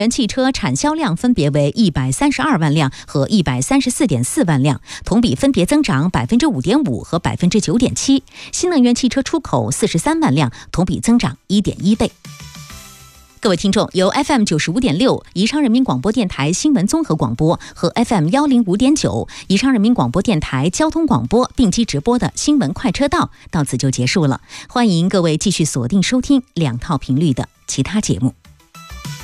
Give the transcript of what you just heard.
汽车产销量分别为132万辆和134.4万辆，同比分别增长5.5%和9.7%。新能源汽车出口43万辆，同比增长1.1倍。各位听众，由 FM95.6 宜昌人民广播电台新闻综合广播和 FM105.9 宜昌人民广播电台交通广播并机直播的新闻快车道到此就结束了。欢迎各位继续锁定收听2套频率的其他节目。